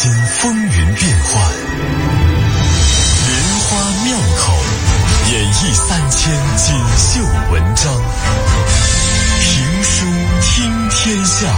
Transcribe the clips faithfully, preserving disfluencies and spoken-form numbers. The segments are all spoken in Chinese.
经风云变幻，莲花妙口演绎三千锦绣文章，评书听天下。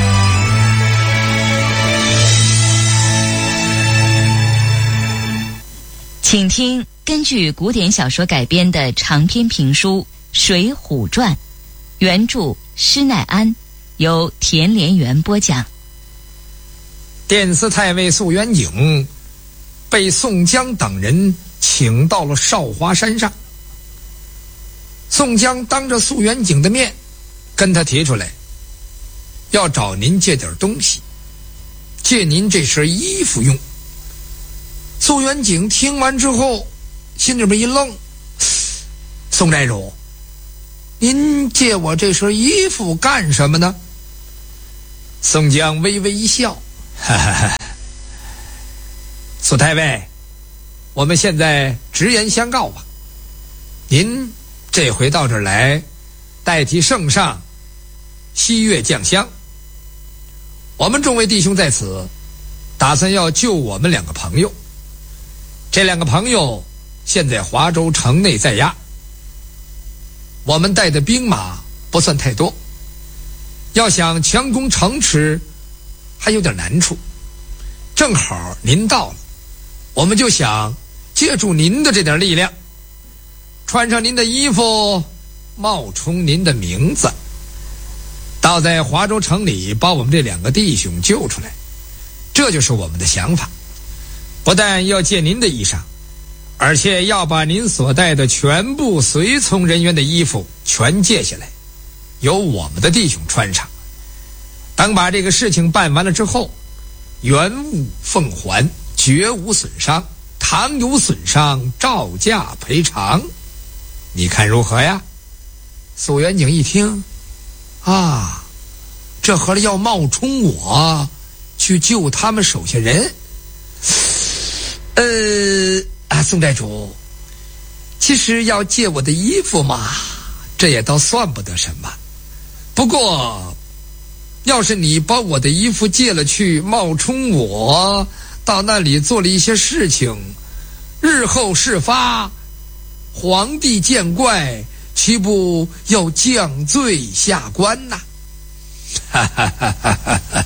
请听根据古典小说改编的长篇评书《水浒传》，原著施耐庵，由田连元播讲。 殿司太尉肃元景被宋江等人请到了少华山上，宋江当着肃元景的面跟他提出来，要找您借点东西，借您这身衣服用。肃元景听完之后心里边一愣，宋寨主，您借我这身衣服干什么呢？宋江微微一笑，哈哈哈，苏太尉，我们现在直言相告吧，您这回到这儿来代替圣上西岳降香，我们众位弟兄在此打算要救我们两个朋友，这两个朋友现在华州城内在押，我们带的兵马不算太多，要想强攻城池还有点难处，正好您到了，我们就想借助您的这点力量，穿上您的衣服，冒充您的名字，到在华州城里把我们这两个弟兄救出来，这就是我们的想法。不但要借您的衣裳，而且要把您所带的全部随从人员的衣服全借下来，由我们的弟兄穿上。等把这个事情办完了之后，原物奉还，绝无损伤，倘有损伤照价赔偿，你看如何呀？肃元景一听，啊，这合着要冒充我去救他们手下人。呃啊，宋寨主，其实要借我的衣服嘛，这也倒算不得什么。不过要是你把我的衣服借了去，冒充我到那里做了一些事情，日后事发，皇帝见怪，岂不要降罪下官呐？哈哈哈哈哈哈！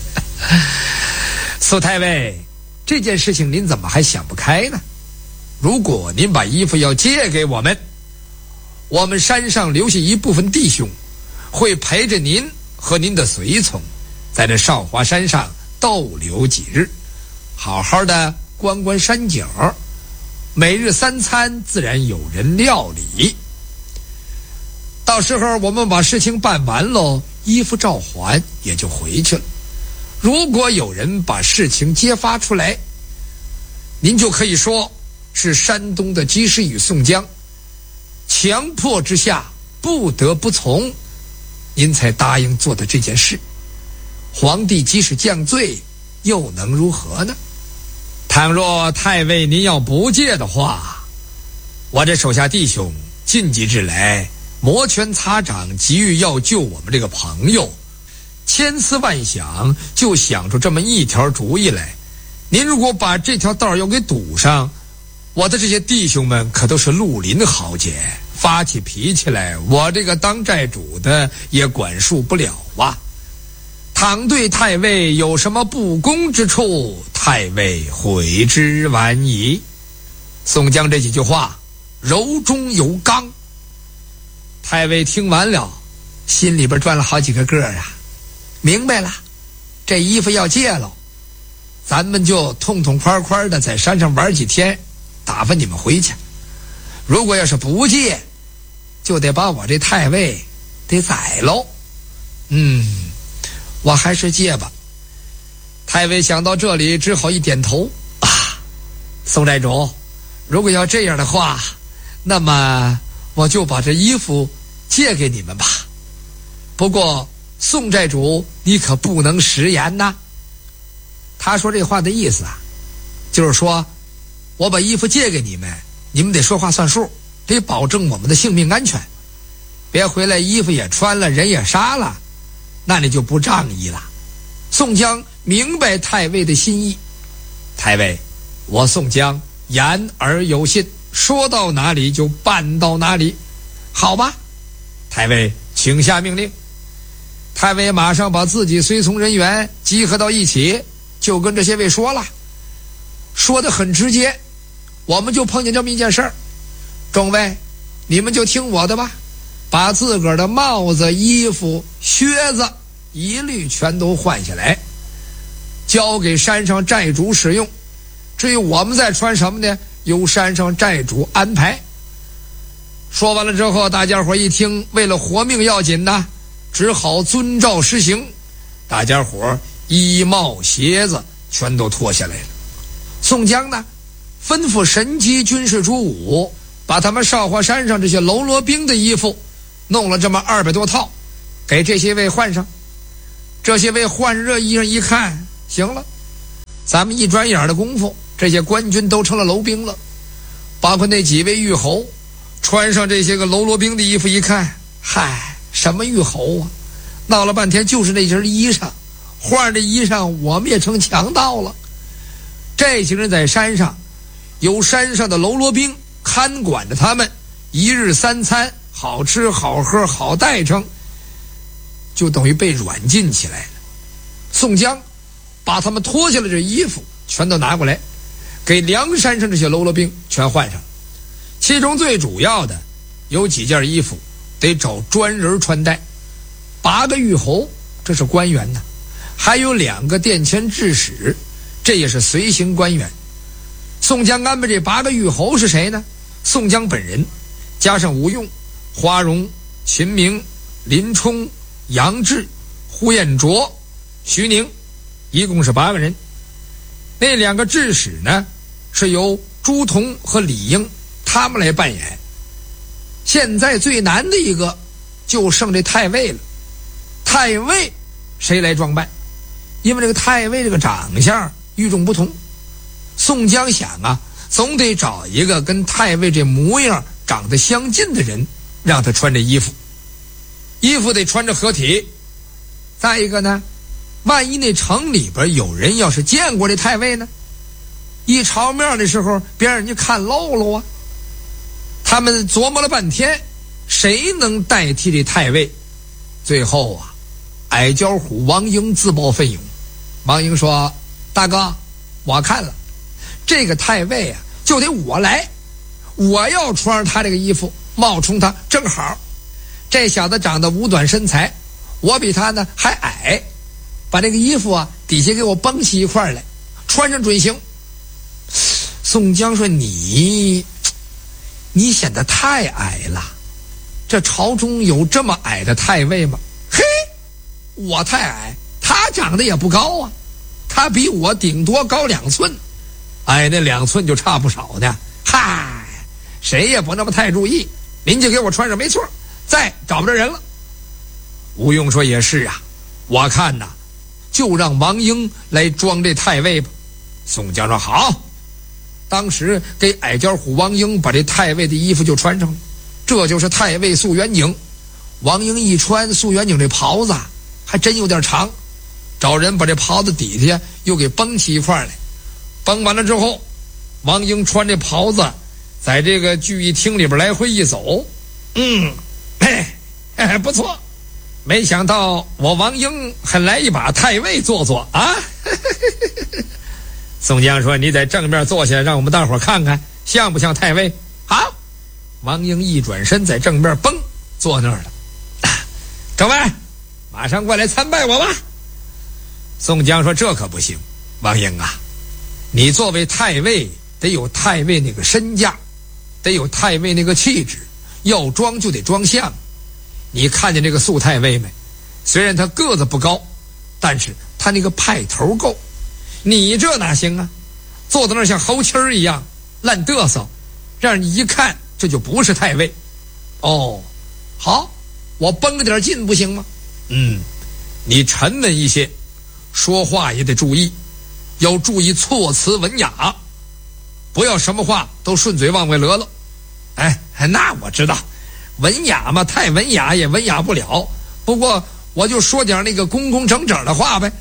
苏太尉，这件事情您怎么还想不开呢？如果您把衣服要借给我们，我们山上留下一部分弟兄会陪着您和您的随从在这少华山上逗留几日，好好的观观山景，每日三餐自然有人料理。到时候我们把事情办完喽，衣服照还也就回去了。如果有人把事情揭发出来，您就可以说是山东的及时雨宋江强迫之下不得不从，您才答应做的这件事。皇帝即使降罪，又能如何呢？倘若太尉您要不借的话，我这手下弟兄近几日来摩拳擦掌，急于要救我们这个朋友，千思万想就想出这么一条主意来。您如果把这条道要给堵上，我的这些弟兄们可都是绿林豪杰，发起脾气来，我这个当寨主的也管束不了啊。倘对太尉有什么不公之处，太尉悔之晚矣。宋江这几句话柔中有刚，太尉听完了心里边转了好几个个啊，明白了，这衣服要借了，咱们就痛痛快快的在山上玩几天，打发你们回去。如果要是不借，就得把我这太尉得宰喽。嗯，我还是借吧。太尉想到这里只好一点头，啊，宋寨主，如果要这样的话，那么我就把这衣服借给你们吧。不过宋寨主你可不能食言呐。他说这话的意思啊，就是说我把衣服借给你们，你们得说话算数，得保证我们的性命安全，别回来衣服也穿了，人也杀了，那你就不仗义了。 宋江明白太尉的心意，太尉，我宋江言而有信，说到哪里就办到哪里。好吧，太尉请下命令。太尉马上把自己随从人员集合到一起，就跟这些位说了，说得很直接，我们就碰见这么一件事儿，众位你们就听我的吧，把自个儿的帽子、衣服、靴子一律全都换下来，交给山上寨主使用。至于我们再穿什么呢，由山上寨主安排。说完了之后，大家伙一听，为了活命要紧呐，只好遵照实行。大家伙衣帽鞋子全都脱下来了。宋江呢，吩咐神机军士朱武，把他们少华山上这些喽啰兵的衣服弄了这么二百多套，给这些位换上。这些位换上这衣裳一看，行了，咱们一转眼的功夫，这些官军都成了楼兵了。包括那几位御侯，穿上这些个喽啰兵的衣服一看，嗨，什么御侯啊，闹了半天就是那身衣裳，换这衣裳我们也成强盗了。这些人在山上，有山上的喽啰兵看管着他们，一日三餐好吃好喝好待成，就等于被软禁起来了。宋江把他们脱下来这衣服全都拿过来，给梁山上这些喽啰兵全换上。其中最主要的有几件衣服得找专人穿戴，八个御侯，这是官员呢，还有两个殿前制使，这也是随行官员。宋江安排这八个御侯是谁呢？宋江本人加上吴用、花荣、秦明、林冲、杨志、呼延灼、徐宁，一共是八个人。那两个制使呢，是由朱仝和李应他们来扮演。现在最难的一个就剩这太尉了。太尉谁来装扮？因为这个太尉这个长相与众不同，宋江想啊，总得找一个跟太尉这模样长得相近的人，让他穿这衣服，衣服得穿着合体。再一个呢，万一那城里边有人要是见过这太尉呢，一朝面的时候别让人家看漏了啊。他们琢磨了半天，谁能代替这太尉？最后啊，矮脚虎王英自报奋勇。王英说：“大哥，我看了，这个太尉啊，就得我来，我要穿上他这个衣服，冒充他正好。这小子长得五短身材，我比他呢还矮，把这个衣服啊底下给我绷起一块来，穿上准行。”宋江说：“你。”你显得太矮了，这朝中有这么矮的太尉吗？嘿，我太矮，他长得也不高啊，他比我顶多高两寸，矮那两寸就差不少呢。嗨，谁也不那么太注意，您就给我穿上没错，再找不着人了。吴用说：“也是啊，我看呐，就让王英来装这太尉吧。”宋江说：“好。”当时给矮脚虎王英把这太尉的衣服就穿上了，这就是太尉素元景。王英一穿素元景这袍子还真有点长，找人把这袍子底下又给绷起一块来。绷完了之后，王英穿这袍子在这个聚义厅里边来回一走，嗯，嘿，嘿不错，没想到我王英还来一把太尉做做啊。宋江说：“你在正面坐下，让我们大伙看看像不像太尉。”好，王英一转身在正面蹦坐那儿了。各位马上过来参拜我吧。宋江说：“这可不行，王英啊，你作为太尉得有太尉那个身价，得有太尉那个气质，要装就得装像。你看见这个素太尉没？虽然他个子不高，但是他那个派头够。你这哪行啊？坐在那儿像猴青儿一样烂嘚瑟，让人一看这就不是太尉。哦，好，我绷着点劲不行吗？嗯，你沉稳一些，说话也得注意，要注意措辞文雅，不要什么话都顺嘴往外勒了。哎，那我知道，文雅嘛，太文雅也文雅不了。不过我就说点那个工工整整的话呗。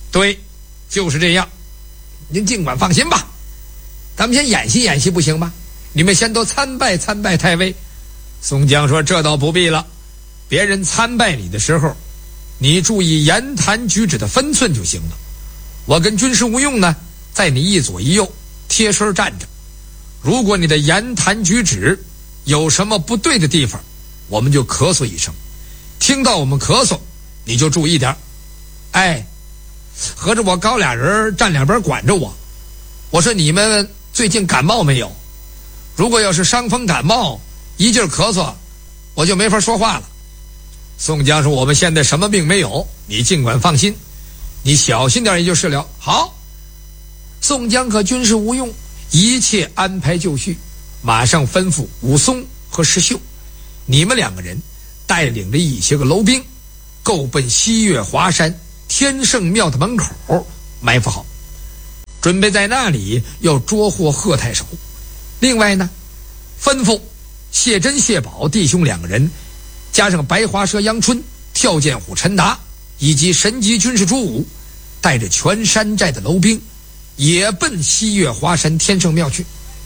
对，就是这样。您尽管放心吧，咱们先演习演习不行吗？你们先都参拜参拜太尉。宋江说：“这倒不必了，别人参拜你的时候，你注意言谈举止的分寸就行了。我跟军师吴用呢，在你一左一右贴身站着。如果你的言谈举止有什么不对的地方，我们就咳嗽一声，听到我们咳嗽，你就注意点。哎，合着我搞俩人站两边管着我。我说你们最近感冒没有？如果要是伤风感冒，一劲儿咳嗽，我就没法说话了。”宋江说：“我们现在什么病没有，你尽管放心，你小心点也就是了。”好，宋江和军师吴用一切安排就绪，马上吩咐武松和石秀，你们两个人带领着一些个楼兵，够奔西岳华山天圣庙的门口埋伏好，准备在那里要捉获贺太守。另外呢，吩咐谢珍、谢宝弟兄两个人，加上白华蛇杨春、跳涧虎陈达以及神级军士朱武，带着全山寨的楼兵也奔西岳华山天圣庙去。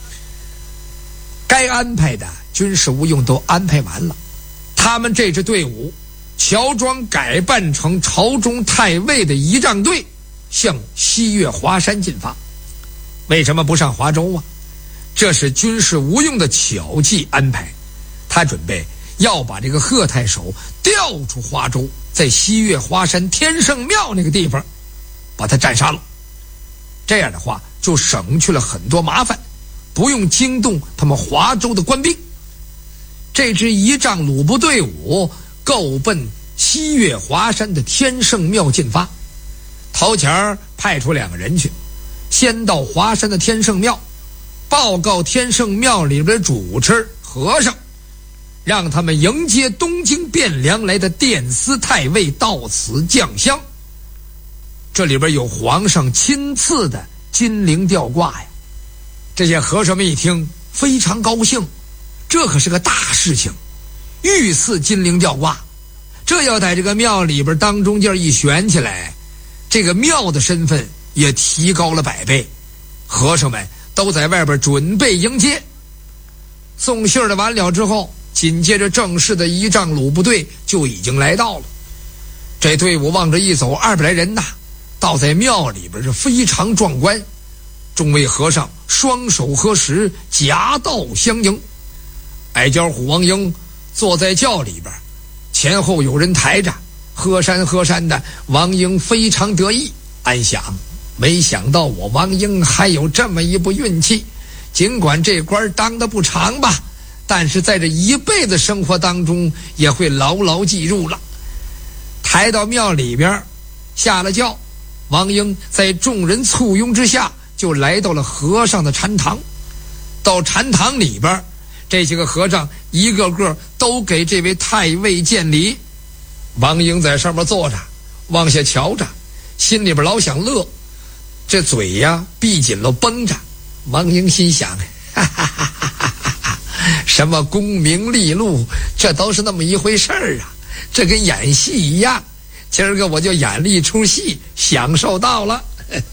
该安排的军事吴用都安排完了，他们这支队伍乔装改扮成朝中太尉的仪仗队，向西岳华山进发。为什么不上华州啊？这是军事吴用的巧计安排，他准备要把这个贺太守调出华州，在西岳华山天圣庙那个地方把他斩杀了。这样的话就省去了很多麻烦，不用惊动他们华州的官兵。这支仪仗鲁部队伍够奔西岳华山的天圣庙进发。头前派出两个人去，先到华山的天圣庙报告天圣庙里边的主持和尚，让他们迎接东京汴梁来的殿司太尉到此降香。这里边有皇上亲赐的金陵吊挂呀。这些和尚们一听非常高兴，这可是个大事情，御赐金陵吊挂，这要在这个庙里边当中间一悬起来，这个庙的身份也提高了百倍。和尚们都在外边准备迎接。送信儿的完了之后，紧接着正式的仪仗鲁部队就已经来到了。这队伍往这一走，二百来人呐，倒在庙里边是非常壮观。众位和尚双手合十，夹道相迎。矮脚虎王英坐在轿里边，前后有人抬着，喝山喝山的。王英非常得意，暗想：没想到我王英还有这么一步运气，尽管这官当得不长吧，但是在这一辈子生活当中也会牢牢记住了。抬到庙里边，下了轿，王英在众人簇拥之下就来到了和尚的禅堂。到禅堂里边，这些个和尚一个个都给这位太尉见礼。王英在上面坐着，往下瞧着，心里边老想乐，这嘴呀闭紧了绷着。王英心想，哈哈哈哈哈哈，什么功名利禄，这都是那么一回事儿啊，这跟演戏一样，今儿个我就演了一出戏，享受到了。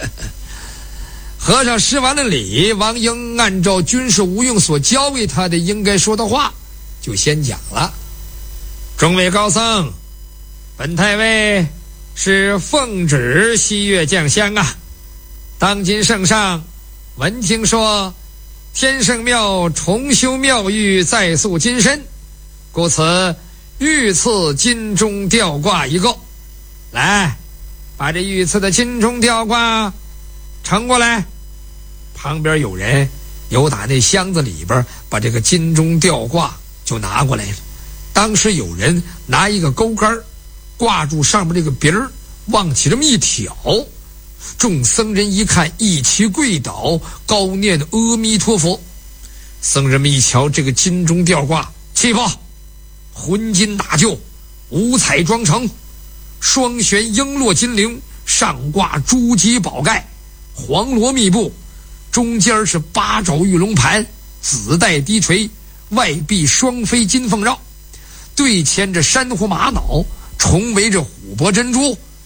和尚施完了礼，王英按照军事吴用所教给他的应该说的话，就先讲了：众位高僧，本太尉是奉旨西岳降香啊。当今圣上闻听说天圣庙重修庙宇，再塑金身，故此御赐金钟吊挂一个。来，把这御赐的金钟吊挂呈过来。旁边有人有打那箱子里边把这个金钟吊挂就拿过来了。当时有人拿一个钩竿挂住上面这个鼻儿，往起这么一挑，众僧人一看，一齐跪倒，高念阿弥陀佛。僧人们一瞧这个金钟吊挂，起吧，浑金大鹫，五彩装成，双悬璎珞金铃，上挂珠玑宝盖，黄罗密布，中间是八爪玉龙盘，紫带低垂，外壁双飞金凤绕，对牵着珊瑚玛瑙，重围着琥珀珍珠，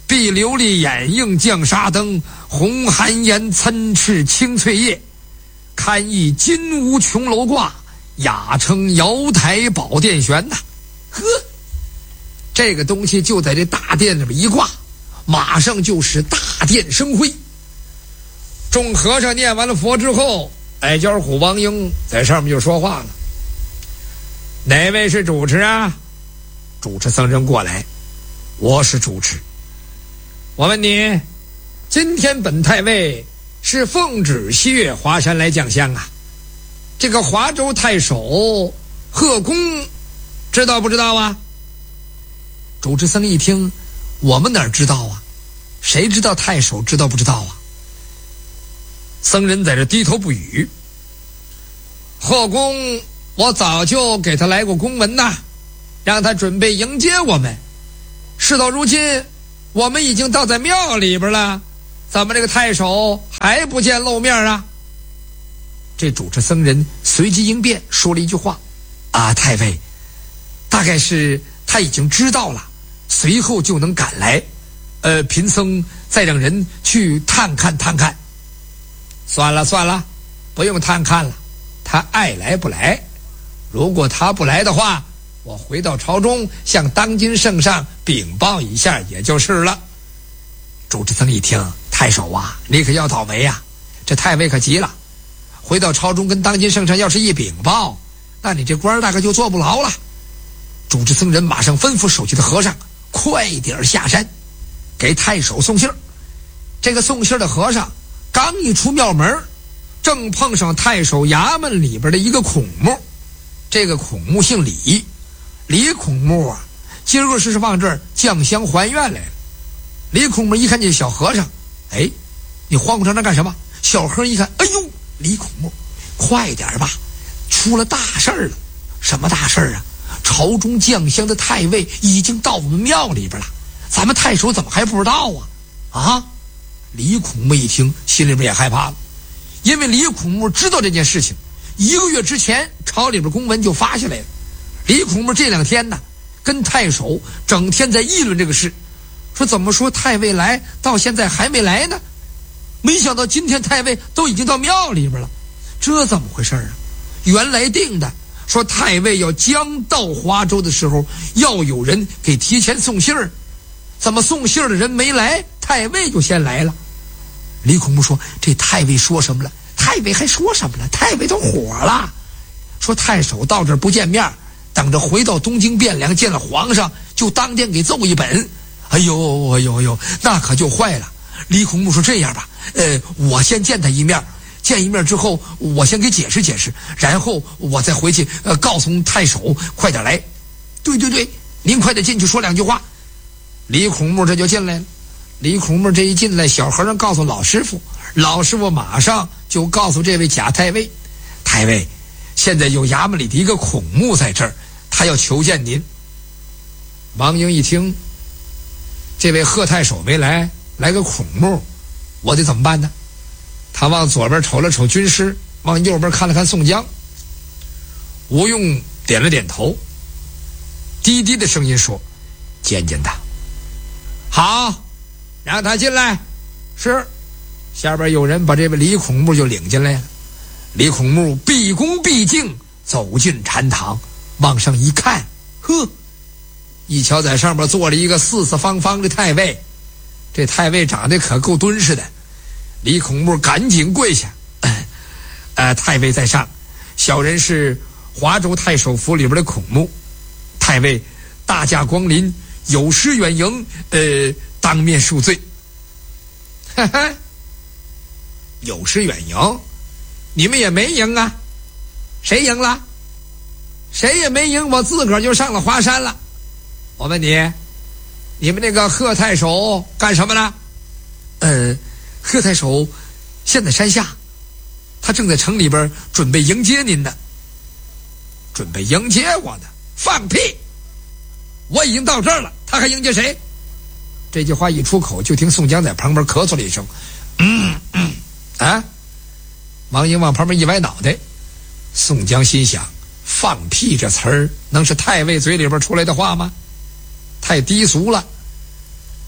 碧琉璃眼映绛纱灯，红寒烟参翅青翠叶。堪忆金屋琼楼挂，雅称瑶台宝殿悬呐。呵，这个东西就在这大殿里边一挂，马上就是大殿生辉。众和尚念完了佛之后，矮脚虎王英在上面就说话了：哪位是主持啊？主持僧人过来，我是主持。我问你，今天本太尉是奉旨西岳华山来降香啊，这个华州太守贺公知道不知道啊？主持僧一听，我们哪知道啊？谁知道太守知道不知道啊？僧人在这低头不语。贺公我早就给他来过公文呐，让他准备迎接我们。事到如今，我们已经到在庙里边了，怎么这个太守还不见露面啊？这主持僧人随机应变，说了一句话：啊，太尉，大概是他已经知道了，随后就能赶来。呃，贫僧再让人去探看探看。算了算了，不用探看了，他爱来不来。如果他不来的话，我回到朝中向当今圣上禀报一下也就是了。主持僧一听，太守啊，你可要倒霉呀、啊！这太尉可急了，回到朝中跟当今圣上要是一禀报，那你这官大概就坐不牢了。主持僧人马上吩咐手下的和尚快点下山，给太守送信儿。这个送信的和尚刚一出庙门，正碰上太守衙门里边的一个孔目。这个孔目姓李，李孔目啊，今儿个是往这儿降香还愿来了。李孔目一看见小和尚，哎，你慌慌张张干什么？小和尚一看，哎呦，李孔目，快点吧，出了大事儿了。什么大事儿啊？朝中降香的太尉已经到我们庙里边了，咱们太守怎么还不知道啊？啊！李孔目一听，心里边也害怕了，因为李孔目知道这件事情，一个月之前朝里边公文就发下来了。李孔目这两天呢，跟太守整天在议论这个事，说怎么说太尉来到现在还没来呢？没想到今天太尉都已经到庙里边了，这怎么回事啊？原来定的说太尉要将到华州的时候，要有人给提前送信儿，怎么送信儿的人没来，太尉就先来了。李孔目说，这太尉说什么了？太尉还说什么了？太尉都火了，说太守到这儿不见面，等着回到东京汴梁见了皇上，就当天给揍一本。哎呦哎呦哎呦，那可就坏了。李孔目说，这样吧，呃，我先见他一面，见一面之后，我先给解释解释，然后我再回去，呃，告诉太守快点来。对对对，您快点进去说两句话。李孔目这就进来了。李孔目这一进来，小和尚告诉老师傅，老师傅马上就告诉这位贾太尉，太尉，现在有衙门里的一个孔目在这儿，他要求见您。王英一听，这位贺太守没来，来个孔目，我得怎么办呢？他往左边瞅了瞅军师，往右边看了看宋江。吴用点了点头，低低的声音说，见见他。好，让他进来。是。下边有人把这位李孔目就领进来了。李孔目毕恭毕敬走进禅堂，往上一看，呵，一瞧在上边坐着一个四四方方的太尉，这太尉长得可够敦实的。李孔目赶紧跪下，呃，太尉在上，小人是华州太守府里边的孔目，太尉大驾光临，有失远迎，呃，当面恕罪。哈哈，有失远迎，你们也没赢啊？谁赢了？谁也没赢，我自个儿就上了华山了。我问你，你们那个贺太守干什么呢？呃，贺太守现在山下，他正在城里边准备迎接您呢。准备迎接我呢？放屁！我已经到这儿了，他还迎接谁？这句话一出口，就听宋江在旁边咳嗽了一声，嗯嗯啊！王英往旁边一歪脑袋。宋江心想，放屁这词儿能是太尉嘴里边出来的话吗？太低俗了。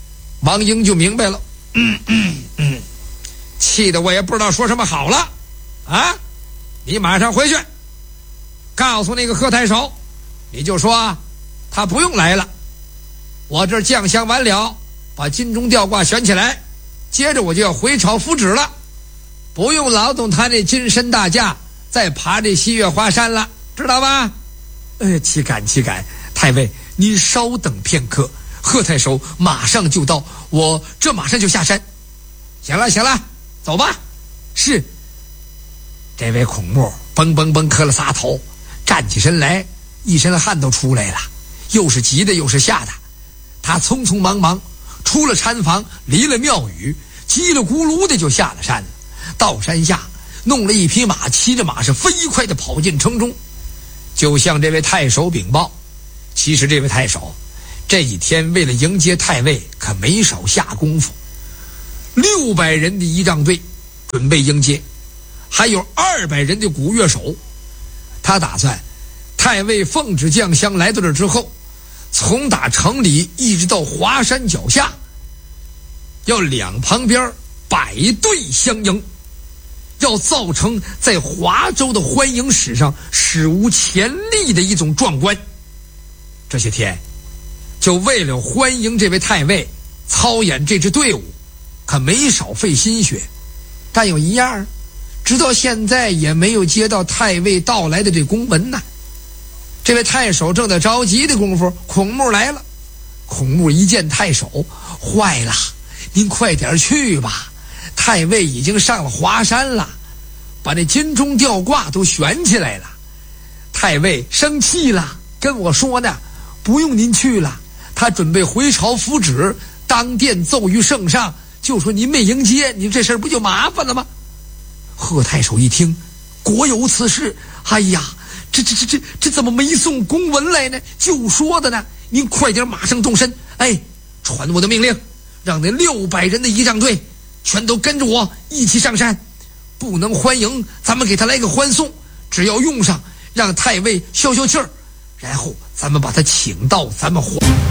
王英就明白了，嗯嗯嗯，气得我也不知道说什么好了啊！你马上回去告诉那个贺太守，你就说他不用来了，我这将相完了，把金钟吊挂悬起来，接着我就要回朝复旨了，不用劳动他那金身大驾再爬这西岳华山了，知道吧？呃，岂敢岂敢，太尉您稍等片刻，贺太守马上就到，我这马上就下山。行了行了，走吧。是。这位孔目嘣嘣嘣磕了仨头，站起身来，一身汗都出来了，又是急的又是吓的。他匆匆忙忙出了禅房，离了庙宇，叽里咕噜的就下了山了。到山下弄了一匹马，骑着马是飞快的跑进城中，就向这位太守禀报。其实这位太守这一天为了迎接太尉可没少下功夫，六百人的仪仗队准备迎接，还有二百人的鼓乐手。他打算太尉奉旨将相来到这之后，从打城里一直到华山脚下，要两旁边摆队相迎，要造成在华州的欢迎史上史无前例的一种壮观。这些天就为了欢迎这位太尉，操演这支队伍可没少费心血，但有一样，直到现在也没有接到太尉到来的这公文呢。这位太守正在着急的功夫，孔目来了。孔目一见太守，坏了，您快点去吧，太尉已经上了华山了，把那金钟吊挂都悬起来了。太尉生气了，跟我说呢，不用您去了，他准备回朝复旨，当殿奏于圣上，就说您没迎接，您这事儿不就麻烦了吗？贺太守一听，果有此事，哎呀，这这这这这怎么没送公文来呢？就说的呢，您快点马上动身，哎，传我的命令，让那六百人的仪仗队全都跟着我一起上山，不能欢迎咱们给他来个欢送，只要用上，让太尉消消气儿，然后咱们把他请到咱们华。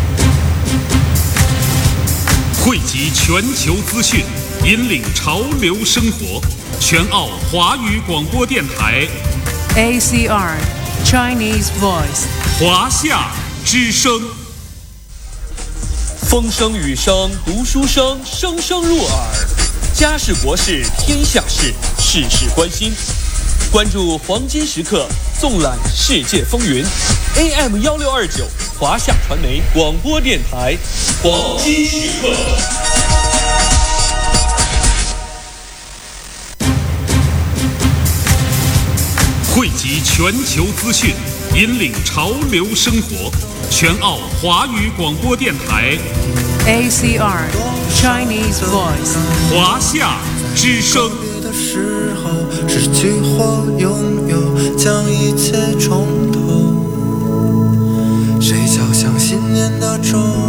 汇集全球资讯，引领潮流生活，全澳华语广播电台 A C R Chinese Voice 华夏之声。 风声雨声读书声，声声入耳。家事国事天下事，事事关心。关注黄金时刻，纵览世界风云。A M 幺六二九华夏传媒广播电台，黄金时刻。 汇集全球资讯，引领潮流生活，全澳华语广播电台 A C R Chinese Voice 华夏之声。 时候失去或拥有，将一切重头。谁敲响新年的钟？